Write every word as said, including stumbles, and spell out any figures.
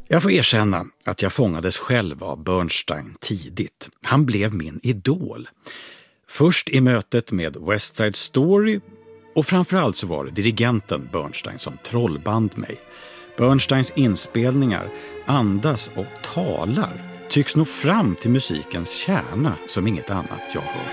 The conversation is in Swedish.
Jag får erkänna att jag fångades själv av Bernstein tidigt. Han blev min idol. Först i mötet med West Side Story, och framförallt så var det dirigenten Bernstein som trollband mig. Bernsteins inspelningar andas och talar, tycks nå fram till musikens kärna som inget annat jag hört.